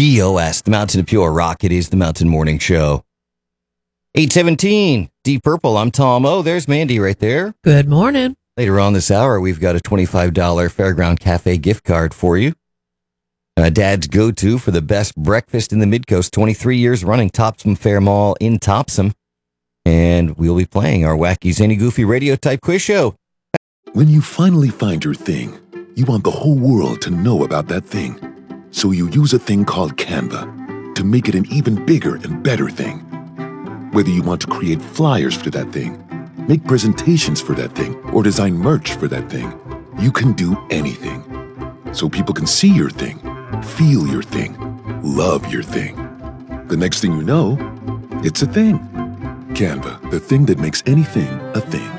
TOS, the Mountain of Pure Rock. It is the Mountain Morning Show. 8:17, Deep Purple. I'm Tom O. There's Mandy right there. Good morning. Later on this hour, we've got a $25 Fairground Cafe gift card for you. Dad's go-to for the best breakfast in the Midcoast, 23 years running, Topsom Fair Mall in Topsom. And we'll be playing our wacky, zany, goofy radio type quiz show. When you finally find your thing, you want the whole world to know about that thing. So you use a thing called Canva to make it an even bigger and better thing. Whether you want to create flyers for that thing, make presentations for that thing, or design merch for that thing, you can do anything. So people can see your thing, feel your thing, love your thing. The next thing you know, it's a thing. Canva, the thing that makes anything a thing.